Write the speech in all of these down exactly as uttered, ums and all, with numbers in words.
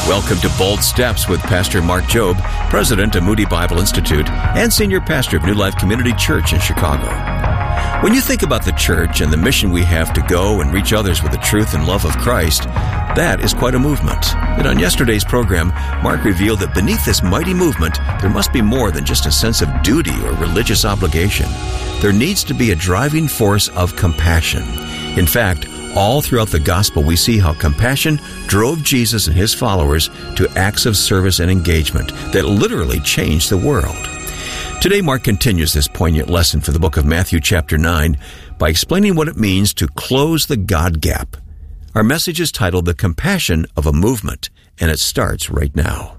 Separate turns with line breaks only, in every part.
Welcome to Bold Steps with Pastor Mark Jobe, President of Moody Bible Institute and Senior Pastor of New Life Community Church in Chicago. When you think about the church and the mission we have to go and reach others with the truth and love of Christ, that is quite a movement. And on yesterday's program, Mark revealed that beneath this mighty movement, there must be more than just a sense of duty or religious obligation. There needs to be a driving force of compassion. In fact, all throughout the gospel, we see how compassion drove Jesus and his followers to acts of service and engagement that literally changed the world. Today, Mark continues this poignant lesson for the book of Matthew chapter nine by explaining what it means to close the God gap. Our message is titled The Compassion of a Movement, and it starts right now.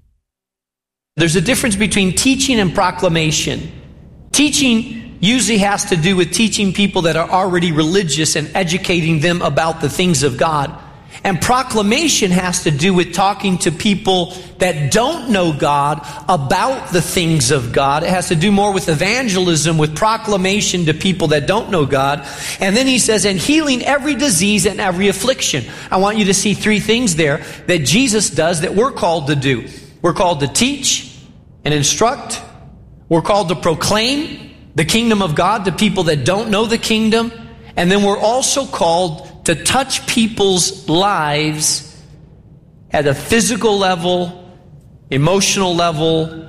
There's a difference between teaching and proclamation. Teaching usually has to do with teaching people that are already religious and educating them about the things of God. And proclamation has to do with talking to people that don't know God about the things of God. It has to do more with evangelism, with proclamation to people that don't know God. And then he says, and healing every disease and every affliction. I want you to see three things there that Jesus does that we're called to do. We're called to teach and instruct. We're called to proclaim the kingdom of God to people that don't know the kingdom. And then we're also called to touch people's lives at a physical level, emotional level,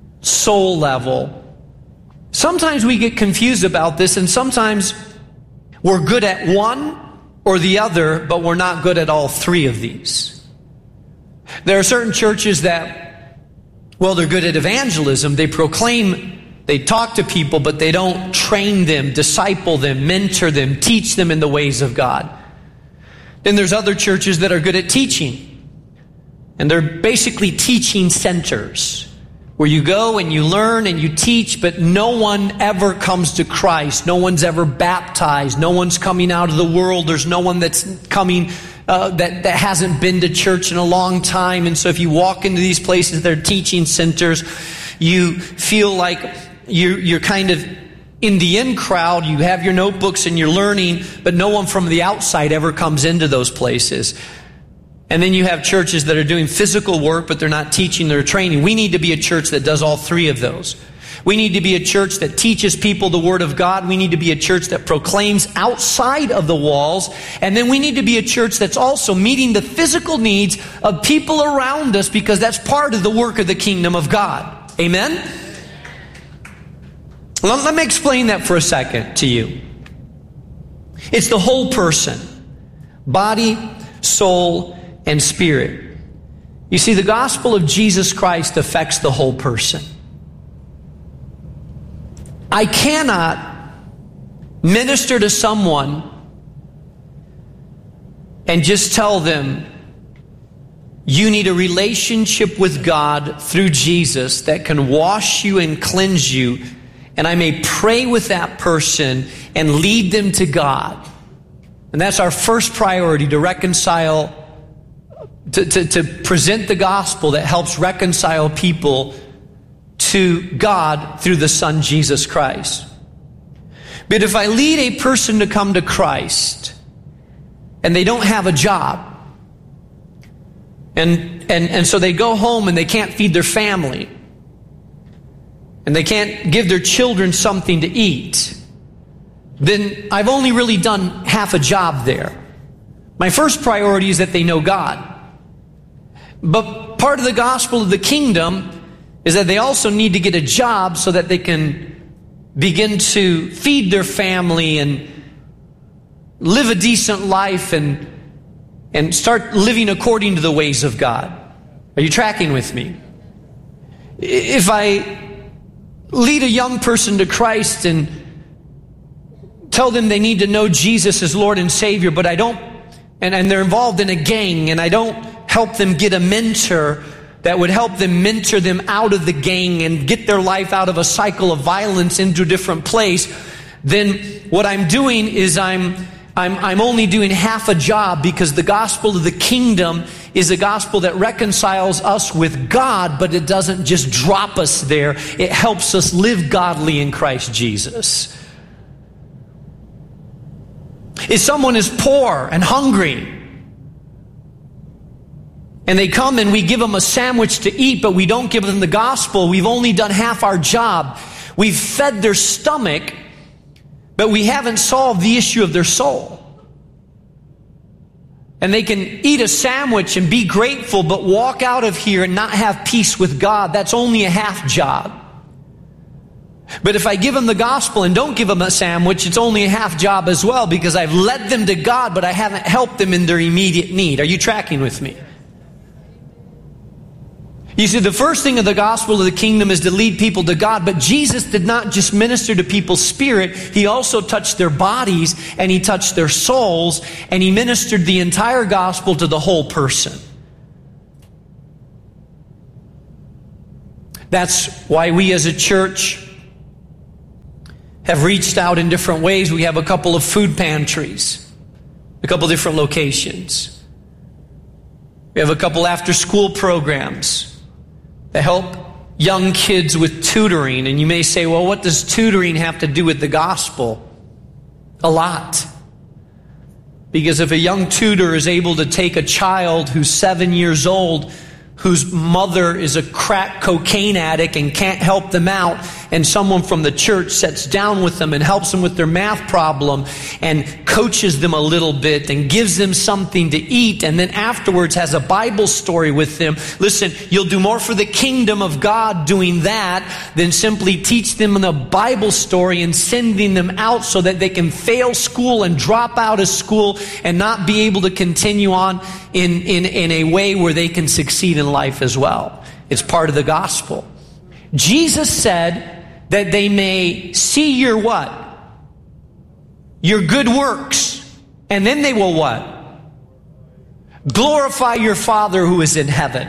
soul level. Sometimes we get confused about this, and sometimes we're good at one or the other, but we're not good at all three of these. There are certain churches that, well, they're good at evangelism. They proclaim, they talk to people, but they don't train them, disciple them, mentor them, teach them in the ways of God. Then there's other churches that are good at teaching. And they're basically teaching centers where you go and you learn and you teach, but no one ever comes to Christ. No one's ever baptized. No one's coming out of the world. There's no one that's coming uh, that, that hasn't been to church in a long time. And so if you walk into these places, they're teaching centers, you feel like you're, you're kind of in the in crowd. You have your notebooks and you're learning, but no one from the outside ever comes into those places. And then you have churches that are doing physical work, but they're not teaching, they're training. We need to be a church that does all three of those. We need to be a church that teaches people the Word of God. We need to be a church that proclaims outside of the walls. And then we need to be a church that's also meeting the physical needs of people around us, because that's part of the work of the kingdom of God. Amen? Let me explain that for a second to you. It's the whole person. Body, soul, and spirit. You see, the gospel of Jesus Christ affects the whole person. I cannot minister to someone and just tell them, you need a relationship with God through Jesus that can wash you and cleanse you, and I may pray with that person and lead them to God. And that's our first priority, to reconcile, to, to, to present the gospel that helps reconcile people to God through the Son, Jesus Christ. But if I lead a person to come to Christ and they don't have a job, and, and, and so they go home and they can't feed their family, and they can't give their children something to eat, then I've only really done half a job there. My first priority is that they know God. But part of the gospel of the kingdom is that they also need to get a job so that they can begin to feed their family and live a decent life and, and start living according to the ways of God. Are you tracking with me? If I lead a young person to Christ and tell them they need to know Jesus as Lord and Savior, but I don't, and, and they're involved in a gang, and I don't help them get a mentor that would help them mentor them out of the gang and get their life out of a cycle of violence into a different place, then what I'm doing is I'm I'm, I'm only doing half a job, because the gospel of the kingdom is a gospel that reconciles us with God, but it doesn't just drop us there. It helps us live godly in Christ Jesus. If someone is poor and hungry, and they come and we give them a sandwich to eat, but we don't give them the gospel, we've only done half our job. We've fed their stomach, but we haven't solved the issue of their soul. And they can eat a sandwich and be grateful, but walk out of here and not have peace with God. That's only a half job. But if I give them the gospel and don't give them a sandwich, it's only a half job as well, because I've led them to God, but I haven't helped them in their immediate need. Are you tracking with me? You see, the first thing of the gospel of the kingdom is to lead people to God, but Jesus did not just minister to people's spirit, He also touched their bodies, and He touched their souls, and He ministered the entire gospel to the whole person. That's why we as a church have reached out in different ways. We have a couple of food pantries, a couple different locations. We have a couple after-school programs that help young kids with tutoring. And you may say, well, what does tutoring have to do with the gospel? A lot. Because if a young tutor is able to take a child who's seven years old, whose mother is a crack cocaine addict and can't help them out, and someone from the church sits down with them and helps them with their math problem and coaches them a little bit and gives them something to eat, and then afterwards has a Bible story with them. Listen, you'll do more for the kingdom of God doing that than simply teach them a Bible story and sending them out so that they can fail school and drop out of school and not be able to continue on in, in, in a way where they can succeed in life as well. It's part of the gospel. Jesus said that they may see your what? Your good works. And then they will what? Glorify your Father who is in heaven.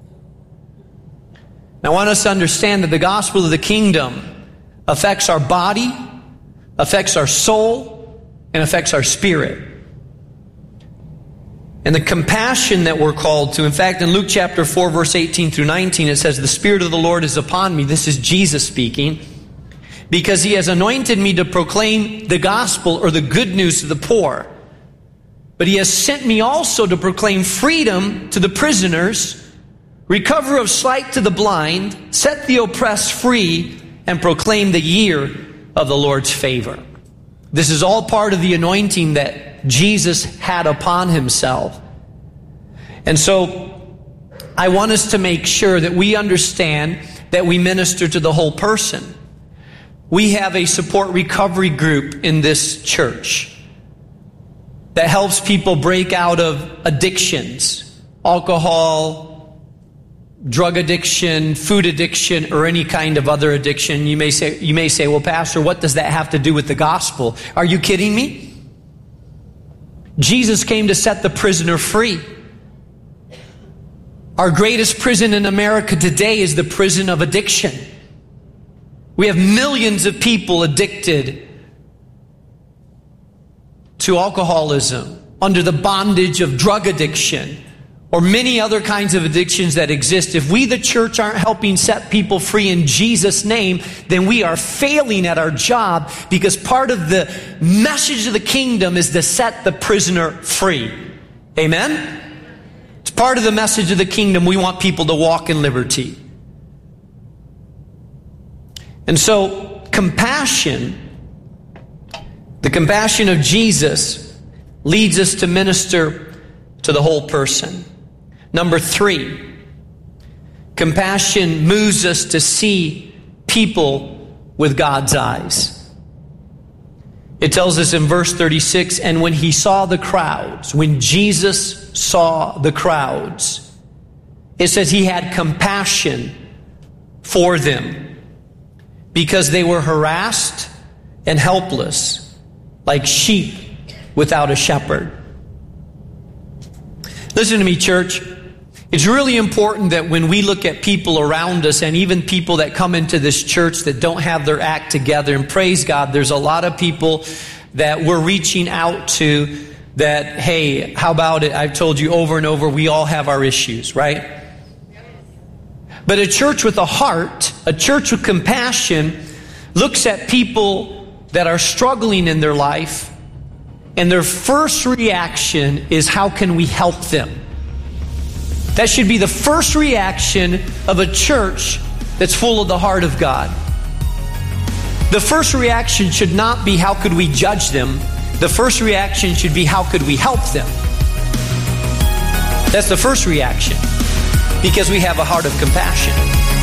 Now I want us to understand that the gospel of the kingdom affects our body, affects our soul, and affects our spirit. And the compassion that we're called to, in fact, in Luke chapter four, verse eighteen through nineteen, it says, "The Spirit of the Lord is upon me." This is Jesus speaking. "Because He has anointed me to proclaim the gospel," or the good news, to the poor. "But He has sent me also to proclaim freedom to the prisoners, recovery of sight to the blind, set the oppressed free, and proclaim the year of the Lord's favor." This is all part of the anointing that Jesus had upon Himself. And so I want us to make sure that we understand that we minister to the whole person. We have a support recovery group in this church that helps people break out of addictions, alcohol, drug addiction, food addiction, or any kind of other addiction. You may say, you may say, well, Pastor, what does that have to do with the gospel? Are you kidding me? Jesus came to set the prisoner free. Our greatest prison in America today is the prison of addiction. We have millions of people addicted to alcoholism, under the bondage of drug addiction, or many other kinds of addictions that exist. If we, the church, aren't helping set people free in Jesus' name, then we are failing at our job, because part of the message of the kingdom is to set the prisoner free. Amen? It's part of the message of the kingdom. We want people to walk in liberty. And so, compassion, the compassion of Jesus, leads us to minister to the whole person. Number three, compassion moves us to see people with God's eyes. It tells us in verse thirty-six, "And when He saw the crowds," when Jesus saw the crowds, it says He had compassion for them because they were harassed and helpless, like sheep without a shepherd. Listen to me, church. It's really important that when we look at people around us, and even people that come into this church that don't have their act together, and praise God, there's a lot of people that we're reaching out to that, hey, how about it? I've told you over and over, we all have our issues, right? But a church with a heart, a church with compassion, looks at people that are struggling in their life, and their first reaction is, how can we help them? That should be the first reaction of a church that's full of the heart of God. The first reaction should not be, how could we judge them? The first reaction should be, how could we help them? That's the first reaction, because we have a heart of compassion.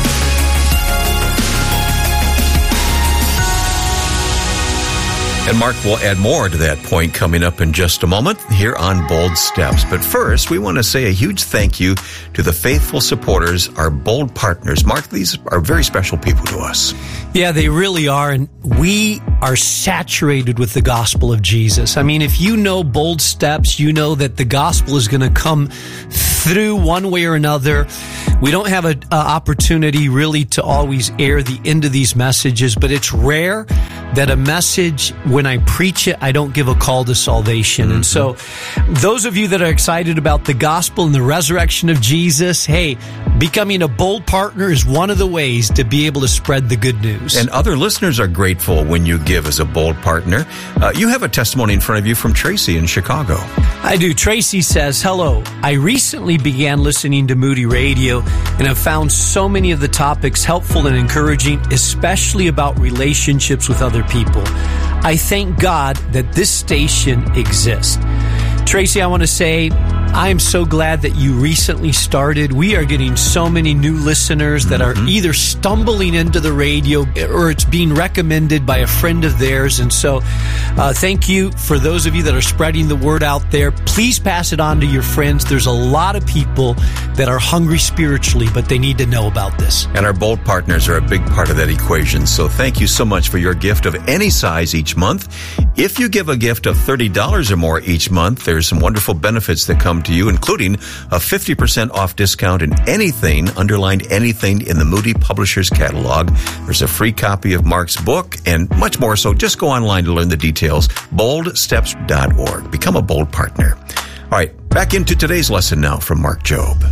And Mark will add more to that point coming up in just a moment here on Bold Steps. But first, we want to say a huge thank you to the faithful supporters, our Bold partners. Mark, these are very special people to us.
Yeah, they really are. And we are saturated with the gospel of Jesus. I mean, if you know Bold Steps, you know that the gospel is going to come through one way or another. We don't have an opportunity really to always air the end of these messages, but it's rare that a message, when I preach it, I don't give a call to salvation. Mm-hmm. And so those of you that are excited about the gospel and the resurrection of Jesus, hey, becoming a Bold partner is one of the ways to be able to spread the good news.
And other listeners are grateful when you give as a Bold partner. Uh, you have a testimony in front of you from Tracy in Chicago.
I do. Tracy says, hello, I recently began listening to Moody Radio and have found so many of the topics helpful and encouraging, especially about relationships with other people. I thank God that this station exists. Tracy, I want to say, I am so glad that you recently started. We are getting so many new listeners that are either stumbling into the radio or it's being recommended by a friend of theirs. And so uh, thank you for those of you that are spreading the word out there. Please pass it on to your friends. There's a lot of people that are hungry spiritually, but they need to know about this.
And our Bold partners are a big part of that equation. So thank you so much for your gift of any size each month. If you give a gift of thirty dollars or more each month, there's some wonderful benefits that come to you, including a fifty percent off discount in anything, underlined anything, in the Moody Publishers catalog. There's a free copy of Mark's book and much more. So just go online to learn the details. bold steps dot org. Become a Bold partner. All right, back into today's lesson now from Mark Jobe.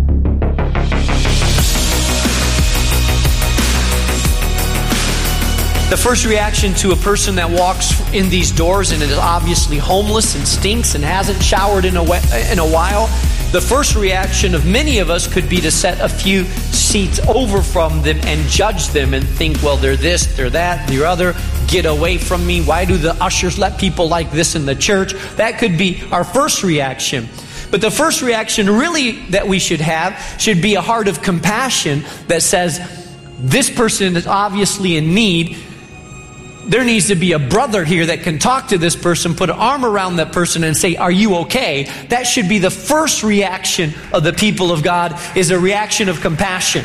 The first reaction to a person that walks in these doors and is obviously homeless and stinks and hasn't showered in a, in a while, the first reaction of many of us could be to set a few seats over from them and judge them and think, well, they're this, they're that, they're other, get away from me. Why do the ushers let people like this in the church? That could be our first reaction. But the first reaction really that we should have should be a heart of compassion that says, this person is obviously in need. There needs to be a brother here that can talk to this person, put an arm around that person and say, are you okay? That should be the first reaction of the people of God, is a reaction of compassion.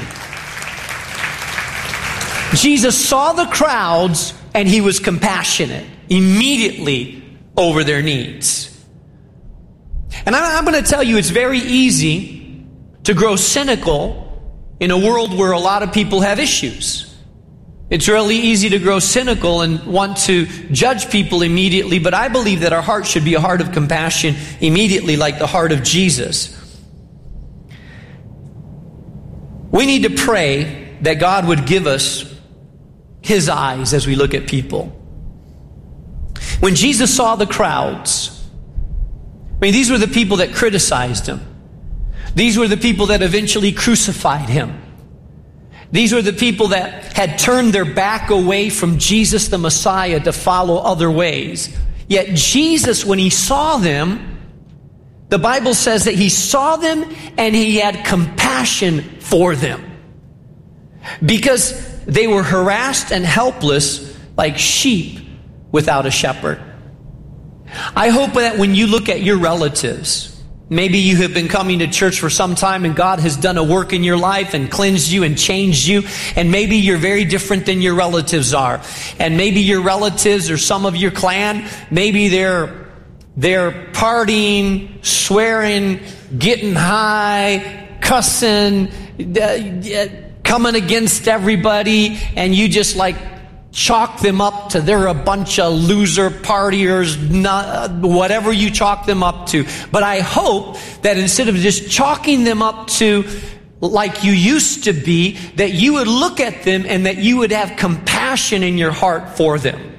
Jesus saw the crowds and he was compassionate immediately over their needs. And I'm going to tell you, it's very easy to grow cynical in a world where a lot of people have issues. It's really easy to grow cynical and want to judge people immediately, but I believe that our heart should be a heart of compassion immediately, like the heart of Jesus. We need to pray that God would give us His eyes as we look at people. When Jesus saw the crowds, I mean, these were the people that criticized Him. These were the people that eventually crucified Him. These were the people that had turned their back away from Jesus the Messiah to follow other ways. Yet Jesus, when He saw them, the Bible says that He saw them and He had compassion for them. Because they were harassed and helpless like sheep without a shepherd. I hope that when you look at your relatives, maybe you have been coming to church for some time and God has done a work in your life and cleansed you and changed you. And maybe you're very different than your relatives are. And maybe your relatives or some of your clan, maybe they're, they're partying, swearing, getting high, cussing, uh, coming against everybody. And you just like chalk them up to they're a bunch of loser partiers, not, whatever you chalk them up to. But I hope that instead of just chalking them up to like you used to be, that you would look at them and that you would have compassion in your heart for them.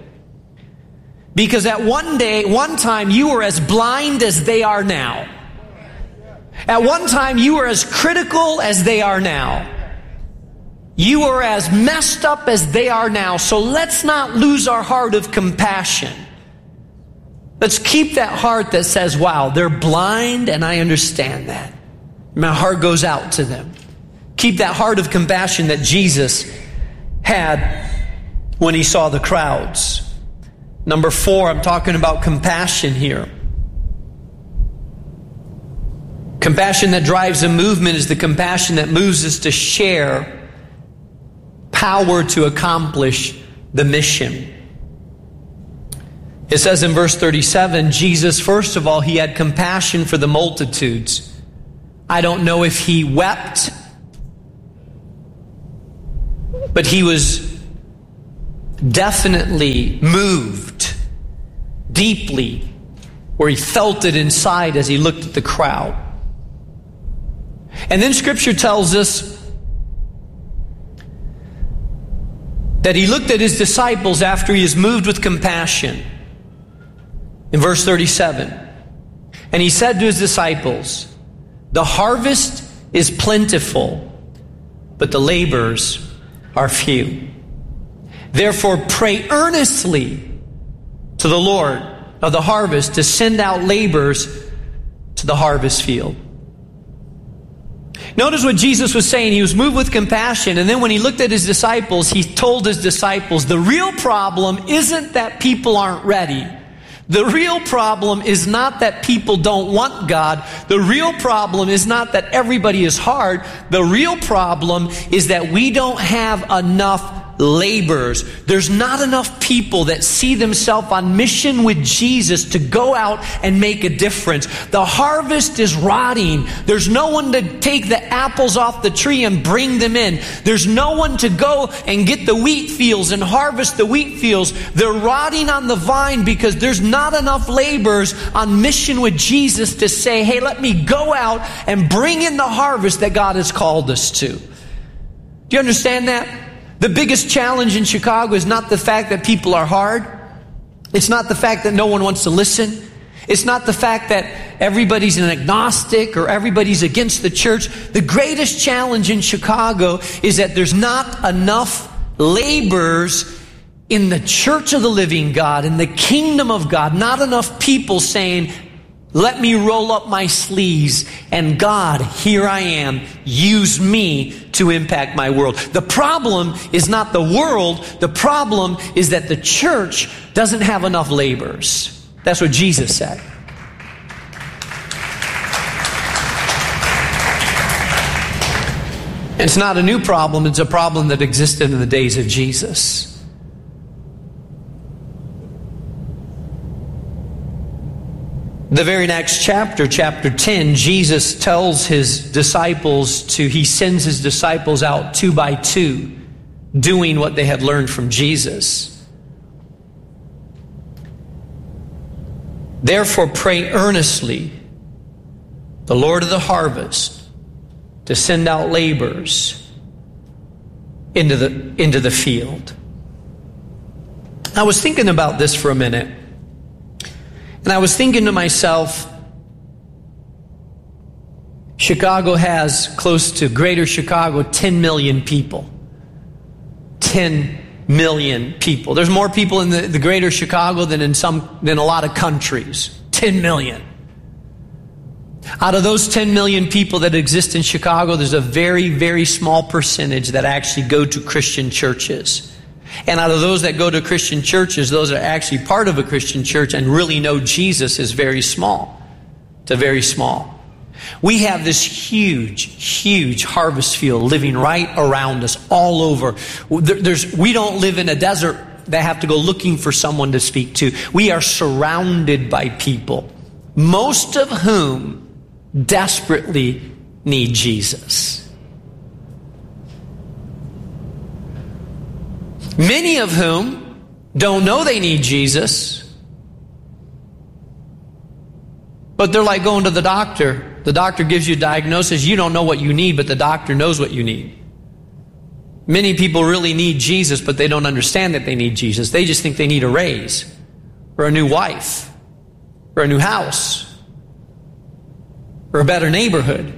Because at one day, one time, you were as blind as they are now. At one time, you were as critical as they are now. You are as messed up as they are now. So let's not lose our heart of compassion. Let's keep that heart that says, wow, they're blind and I understand that. My heart goes out to them. Keep that heart of compassion that Jesus had when he saw the crowds. Number four, I'm talking about compassion here. Compassion that drives a movement is the compassion that moves us to share power to accomplish the mission. It says in verse thirty-seven, Jesus, first of all, he had compassion for the multitudes. I don't know if he wept, but he was definitely moved deeply, where he felt it inside as he looked at the crowd. And then Scripture tells us that he looked at his disciples after he is moved with compassion. In verse thirty-seven, and he said to his disciples, the harvest is plentiful, but the laborers are few. Therefore pray earnestly to the Lord of the harvest to send out laborers to the harvest field. Notice what Jesus was saying. He was moved with compassion, and then when he looked at his disciples, he told his disciples, the real problem isn't that people aren't ready. The real problem is not that people don't want God. The real problem is not that everybody is hard. The real problem is that we don't have enough laborers. There's not enough people that see themselves on mission with Jesus to go out and make a difference. The harvest is rotting. There's no one to take the apples off the tree and bring them in. There's no one to go and get the wheat fields and harvest the wheat fields. They're rotting on the vine because there's not enough laborers on mission with Jesus to say, hey, let me go out and bring in the harvest that God has called us to. Do you understand that? The biggest challenge in Chicago is not the fact that people are hard. It's not the fact that no one wants to listen. It's not the fact that everybody's an agnostic or everybody's against the church. The greatest challenge in Chicago is that there's not enough laborers in the church of the living God, in the kingdom of God. Not enough people saying, let me roll up my sleeves and God, here I am. Use me to impact my world. The problem is not the world. The problem is that the church doesn't have enough laborers. That's what Jesus said. It's not a new problem. It's a problem that existed in the days of Jesus. The very next chapter, chapter ten, Jesus tells his disciples to, he sends his disciples out two by two, doing what they had learned from Jesus. Therefore pray earnestly, the Lord of the harvest, to send out laborers into the, into the field. I was thinking about this for a minute. And I was thinking to myself, Chicago has close to greater Chicago, ten million people. ten million people. There's more people in the, the greater Chicago than in some than a lot of countries. ten million. Out of those ten million people that exist in Chicago, there's a very, very small percentage that actually go to Christian churches. And out of those that go to Christian churches, those that are actually part of a Christian church and really know Jesus is very small. It's a very small. We have this huge, huge harvest field living right around us all over. There's, we don't live in a desert that have to go looking for someone to speak to. We are surrounded by people, most of whom desperately need Jesus. Many of whom don't know they need Jesus, but they're like going to the doctor. The doctor gives you a diagnosis. You don't know what you need, but the doctor knows what you need. Many people really need Jesus, but they don't understand that they need Jesus. They just think they need a raise, or a new wife, or a new house, or a better neighborhood.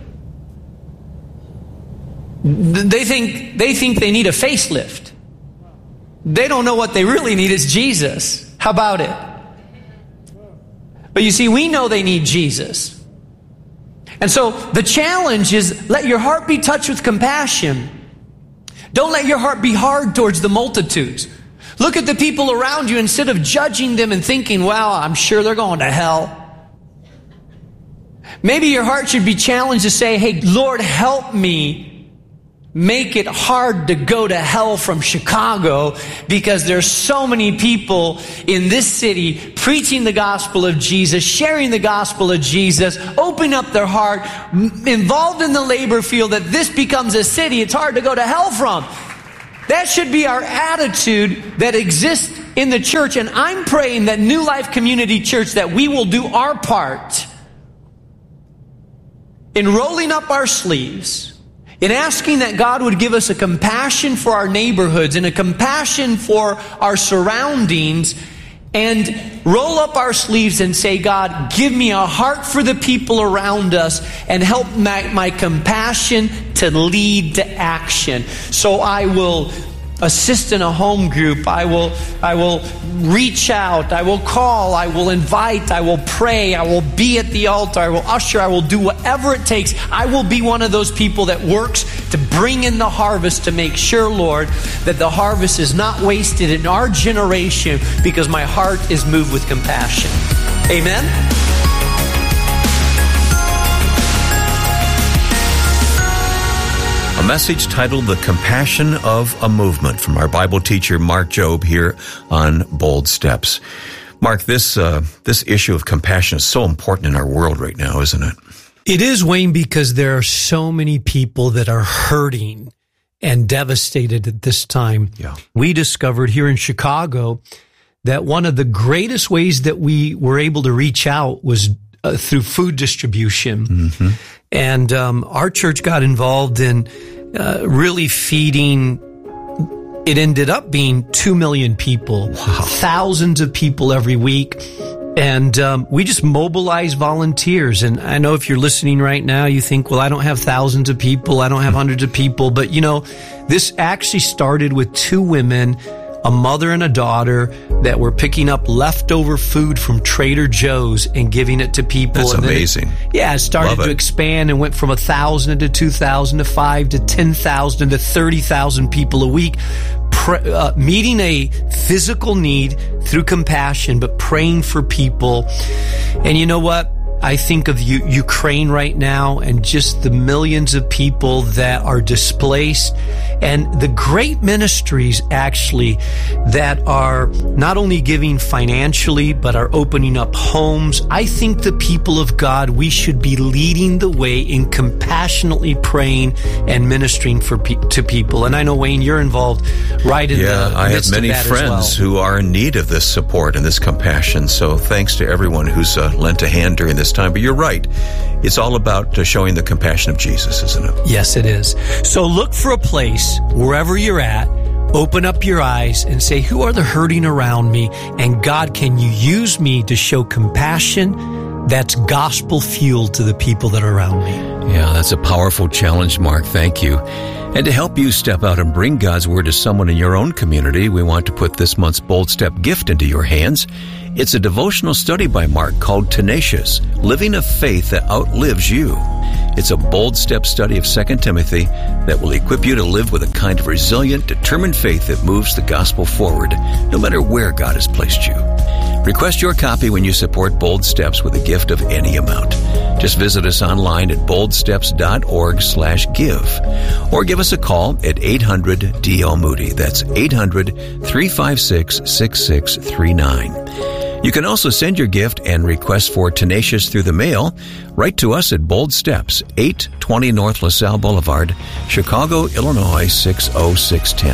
They think they think they need a facelift. They don't know what they really need is Jesus. How about it? But you see, we know they need Jesus. And so the challenge is, let your heart be touched with compassion. Don't let your heart be hard towards the multitudes. Look at the people around you instead of judging them and thinking, well, I'm sure they're going to hell. Maybe your heart should be challenged to say, hey, Lord, help me make it hard to go to hell from Chicago, because there's so many people in this city preaching the gospel of Jesus, sharing the gospel of Jesus, opening up their heart, involved in the labor field, that this becomes a city it's hard to go to hell from. That should be our attitude that exists in the church. And I'm praying that New Life Community Church, that we will do our part in rolling up our sleeves, in asking that God would give us a compassion for our neighborhoods and a compassion for our surroundings, and roll up our sleeves and say, God, give me a heart for the people around us and help my, my compassion to lead to action. So I will assist in a home group. I will, I will reach out. I will call. I will invite. I will pray. I will be at the altar. I will usher. I will do whatever it takes. I will be one of those people that works to bring in the harvest, to make sure, Lord, that the harvest is not wasted in our generation, because my heart is moved with compassion. Amen?
A message titled The Compassion of a Movement from our Bible teacher, Mark Jobe, here on Bold Steps. Mark, this uh, this issue of compassion is so important in our world right now, isn't it?
It is, Wayne, because there are so many people that are hurting and devastated at this time.
Yeah.
We discovered here in Chicago that one of the greatest ways that we were able to reach out was uh, through food distribution.
Mm-hmm.
And um, our church got involved in uh, really feeding. It ended up being two million people,
wow.
Thousands of people every week. And um, we just mobilize volunteers. And I know if you're listening right now, you think, well, I don't have thousands of people. I don't have hundreds of people. But, you know, this actually started with two women, a mother and a daughter, that were picking up leftover food from Trader Joe's and giving it to people.
That's
and
amazing.
It, yeah, it started
Love
to
it.
expand and went from one thousand to two thousand to five to ten thousand to thirty thousand people a week. Pre- uh, meeting a physical need through compassion, but praying for people. And you know what? I think of U- Ukraine right now, and just the millions of people that are displaced, and the great ministries actually that are not only giving financially, but are opening up homes. I think the people of God, we should be leading the way in compassionately praying and ministering for pe- to people. And I know, Wayne, you're involved right in
yeah,
the
I
midst
have many
of that
friends
as well.
who are in need of this support and this compassion. So thanks to everyone who's uh, lent a hand during this time. But you're right. It's all about uh, showing the compassion of Jesus, isn't it?
Yes, it is. So look for a place wherever you're at. Open up your eyes and say, who are the hurting around me? And God, can you use me to show compassion that's gospel fueled to the people that are around me?
Yeah, that's a powerful challenge, Mark. Thank you. And to help you step out and bring God's Word to someone in your own community, we want to put this month's Bold Step gift into your hands. It's a devotional study by Mark called Tenacious, Living a Faith That Outlives You. It's a bold step study of Second Timothy that will equip you to live with a kind of resilient, determined faith that moves the gospel forward, no matter where God has placed you. Request your copy when you support Bold Steps with a gift of any amount. Just visit us online at boldsteps.org slash give, or give us a call at eight hundred D L Moody. That's eight hundred, three five six, six six three nine. You can also send your gift and request for Tenacious through the mail. Write to us at Bold Steps, eight twenty North LaSalle Boulevard, Chicago, Illinois, six oh six one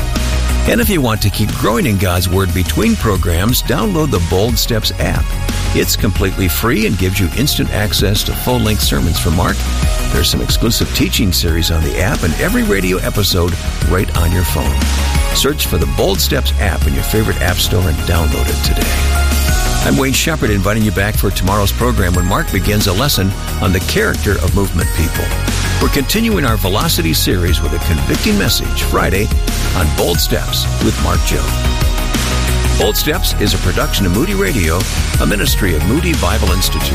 oh. And if you want to keep growing in God's Word between programs, download the Bold Steps app. It's completely free and gives you instant access to full-length sermons from Mark. There's some exclusive teaching series on the app and every radio episode right on your phone. Search for the Bold Steps app in your favorite app store and download it today. I'm Wayne Shepherd, inviting you back for tomorrow's program when Mark begins a lesson on the character of movement people. We're continuing our Velocity series with a convicting message Friday on Bold Steps with Mark Jobe. Bold Steps is a production of Moody Radio, a ministry of Moody Bible Institute.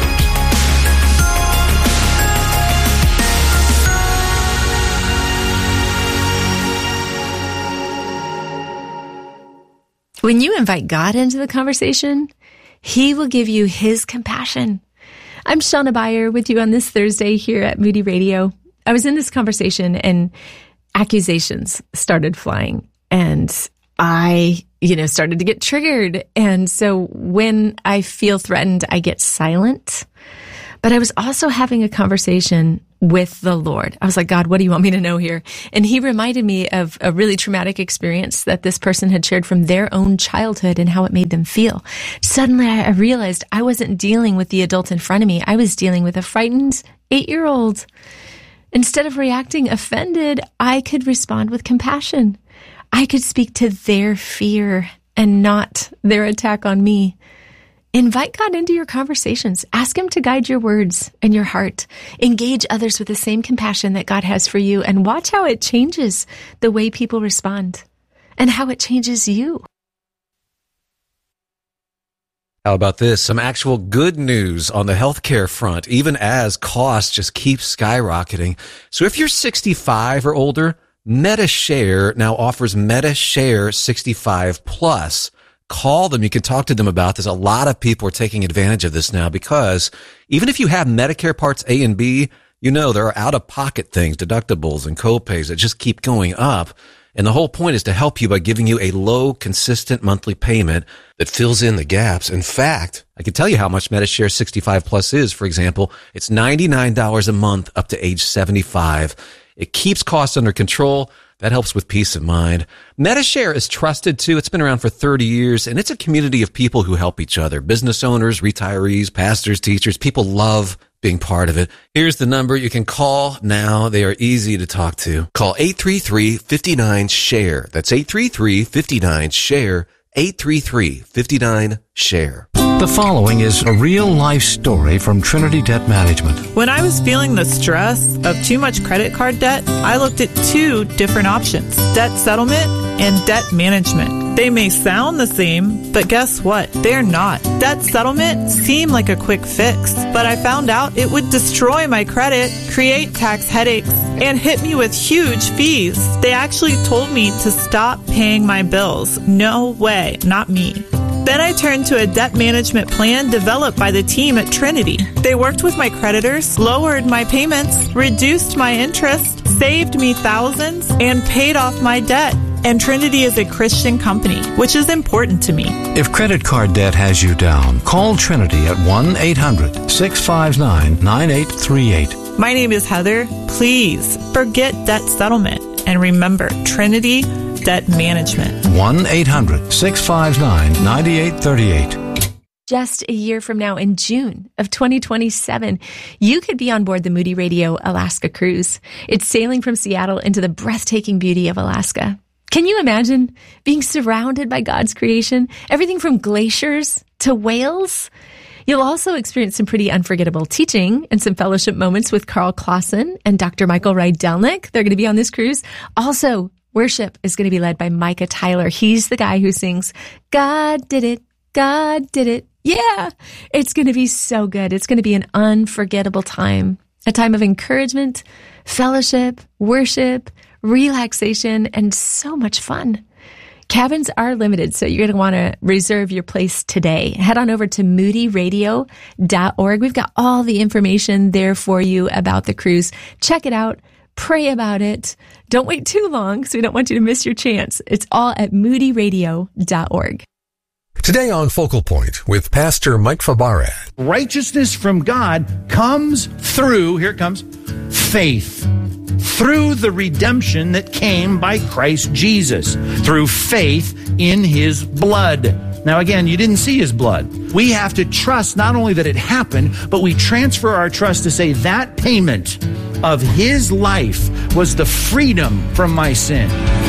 When you invite God into the conversation, He will give you His compassion. I'm Shauna Beyer with you on this Thursday here at Moody Radio. I was in this conversation and accusations started flying, and I, you know, started to get triggered. And so when I feel threatened, I get silent. But I was also having a conversation with the Lord. I was like, God, what do you want me to know here? And He reminded me of a really traumatic experience that this person had shared from their own childhood and how it made them feel. Suddenly I realized I wasn't dealing with the adult in front of me. I was dealing with a frightened eight-year-old. Instead of reacting offended, I could respond with compassion. I could speak to their fear and not their attack on me. Invite God into your conversations. Ask Him to guide your words and your heart. Engage others with the same compassion that God has for you, and watch how it changes the way people respond and how it changes you.
How about this? Some actual good news on the healthcare front, even as costs just keep skyrocketing. So if you're sixty-five or older, MediShare now offers MediShare sixty-five plus. Call them. You can talk to them about this. A lot of people are taking advantage of this now because even if you have Medicare Parts A and B, you know there are out-of-pocket things, deductibles and co-pays that just keep going up. And the whole point is to help you by giving you a low, consistent monthly payment that fills in the gaps. In fact, I can tell you how much MediShare sixty-five plus is. For example, it's ninety-nine dollars a month up to age seventy-five. It keeps costs under control. That helps with peace of mind. MediShare is trusted too. It's been around for thirty years, and it's a community of people who help each other. Business owners, retirees, pastors, teachers. People love being part of it. Here's the number you can call now. They are easy to talk to. Call eight three three, five nine, SHARE. That's eight three three, five nine, SHARE. eight three three, five nine, SHARE.
The following is a real-life story from Trinity Debt Management.
When I was feeling the stress of too much credit card debt, I looked at two different options: debt settlement and debt management. They may sound the same, but guess what? They're not. Debt settlement seemed like a quick fix, but I found out it would destroy my credit, create tax headaches, and hit me with huge fees. They actually told me to stop paying my bills. No way, not me. Then I turned to a debt management plan developed by the team at Trinity. They worked with my creditors, lowered my payments, reduced my interest, saved me thousands, and paid off my debt. And Trinity is a Christian company, which is important to me.
If credit card debt has you down, call Trinity at one eight hundred, six five nine, nine eight three eight.
My name is Heather. Please forget debt settlement and remember Trinity Debt Management.
one eight hundred, six five nine, nine eight three eight.
Just a year from now, in June of twenty twenty-seven, you could be on board the Moody Radio Alaska cruise. It's sailing from Seattle into the breathtaking beauty of Alaska. Can you imagine being surrounded by God's creation? Everything from glaciers to whales. You'll also experience some pretty unforgettable teaching and some fellowship moments with Carl Clausen and Doctor Michael Rydelnik. They're going to be on this cruise. Also, worship is going to be led by Micah Tyler. He's the guy who sings, "God did it, God did it." Yeah, it's going to be so good. It's going to be an unforgettable time, a time of encouragement, fellowship, worship, relaxation, and so much fun. Cabins are limited, so you're going to want to reserve your place today. Head on over to moody radio dot org. We've got all the information there for you about the cruise. Check it out. Pray about it. Don't wait too long because we don't want you to miss your chance. It's all at moody radio dot org.
Today on Focal Point with Pastor Mike Fabarad.
Righteousness from God comes through, here it comes, faith. Through the redemption that came by Christ Jesus. Through faith in His blood. Now again, you didn't see His blood. We have to trust not only that it happened, but we transfer our trust to say that payment of His life was the freedom from my sin.